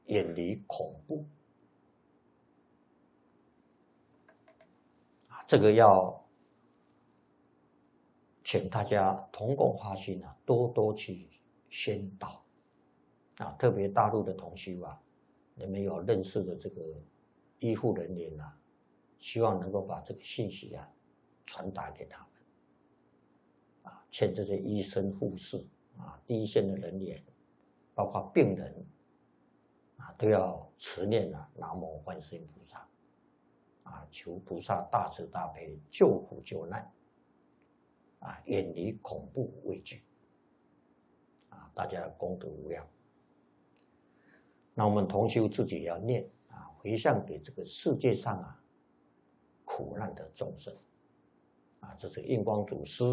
远离恐怖啊，这个要请大家同工发心啊，多多去宣导啊，特别大陆的同修啊，你们有认识的这个医护人员啊，希望能够把这个信息啊传达给他们啊，劝这些医生、护士啊，第一线的人员，包括病人啊，都要持念啊南无观世音菩萨啊，求菩萨大慈大悲，救苦救难啊，远离恐怖畏惧啊，大家功德无量。那我们同修自己也要念啊，回向给这个世界上啊苦难的众生啊，这是印光祖师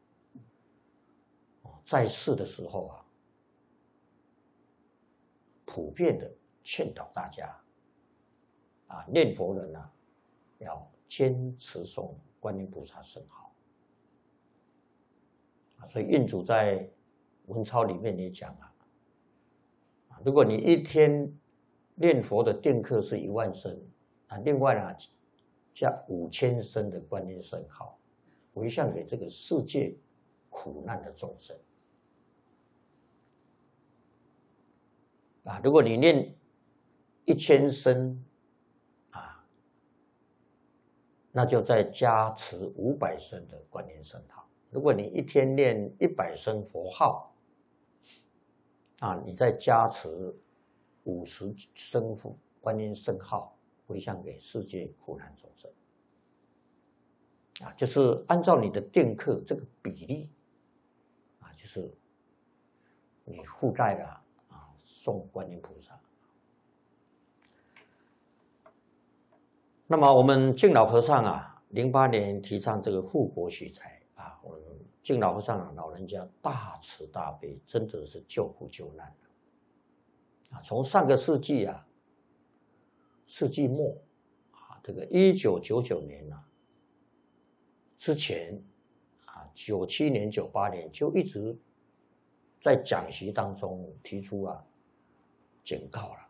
在世的时候啊，普遍的劝导大家啊，念佛人啊要坚持诵观音菩萨圣号啊，所以印祖在文钞里面也讲啊，如果你一天念佛的定课是10000声啊，另外呢加5000声的观音圣号，回向给这个世界苦难的众生啊，如果你念1000声啊，那就再加持500声的观音圣号。如果你一天念100声佛号啊，你再加持50声观音圣号，回向给世界苦难众生啊，就是按照你的定课这个比例啊，就是你附带了啊诵观音菩萨。那么我们敬老和尚啊，08年提倡这个护国息灾啊，我们敬老和尚啊，老人家大慈大悲，真的是救苦救难啊。从上个世纪啊，世纪末啊，这个1999年啊之前啊，97年、98年就一直在讲习当中提出啊警告了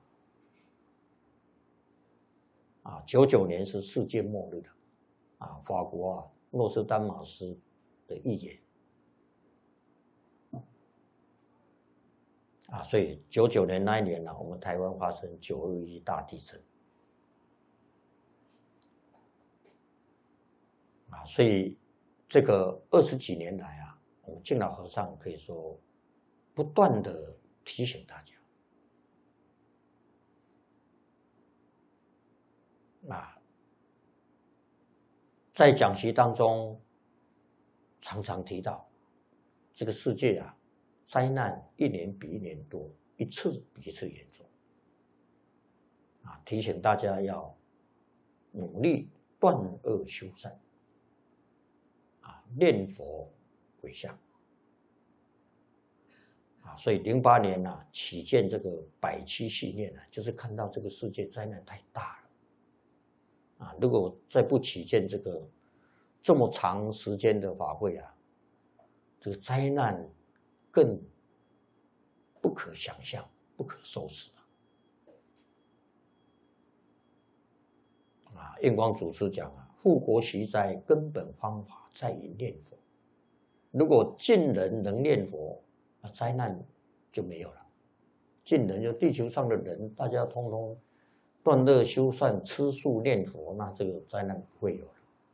啊，99年是世界末日的啊，法国啊诺斯丹马斯的预言啊，所以99年那一年呢，我们台湾发生921大地震啊，所以这个20几年来啊，我们敬老和尚可以说不断的提醒大家啊，在讲习当中常常提到这个世界啊，灾难一年比一年多，一次比一次严重啊，提醒大家要努力断恶修善啊，念佛回向啊，所以08年啊起见这个107系念啊，就是看到这个世界灾难太大了啊，如果再不起见这个这么长时间的法会啊，这个灾难更不可想象、不可收拾啊！印光祖师讲啊，护国息灾根本方法在于念佛。如果尽人能念佛，那灾难就没有了。尽人就地球上的人，大家通通断恶修善、吃素念佛，那这个灾难不会有了。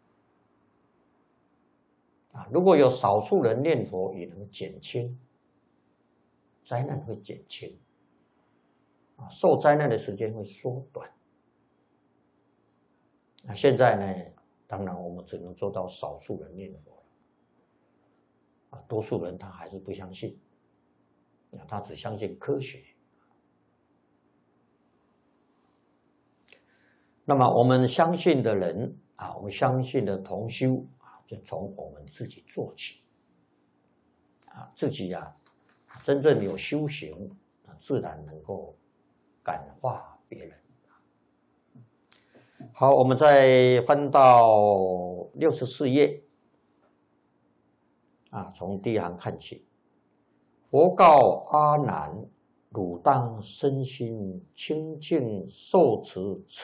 啊，如果有少数人念佛，也能减轻灾难，会减轻啊，受灾难的时间会缩短。那现在呢，当然我们只能做到少数人念佛了啊，多数人他还是不相信啊，他只相信科学。那么我们相信的人啊，我们相信的同修啊，就从我们自己做起啊，自己啊真正有修行，自然能够感化别人。好，我们再翻到64页啊，从第一行看起。佛告阿难： 汝当身心清净受持